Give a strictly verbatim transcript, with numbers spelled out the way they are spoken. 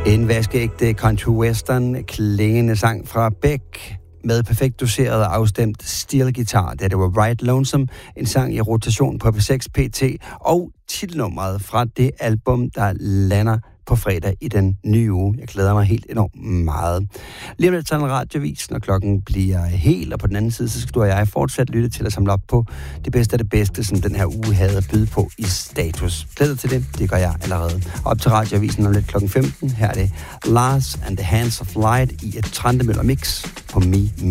En vaskeægte country western klingende sang fra Beck med perfekt doseret og afstemt stilguitar, da det var Right Lonesome, en sang i rotation på P seks P T, og titelnummeret fra det album, der lander på fredag i den nye uge. Jeg glæder mig helt enormt meget. Lige om lidt tager en radiovis, når klokken bliver helt, og på den anden side, så skal du og jeg fortsat lytte til at samle op på det bedste af det bedste, som den her uge havde at byde på i status. Glæder til det, det gør jeg allerede. Op til radioavisen om lidt klokken femten, her er det Lars and the Hands of Light i et Trandemøller mix på Me Me.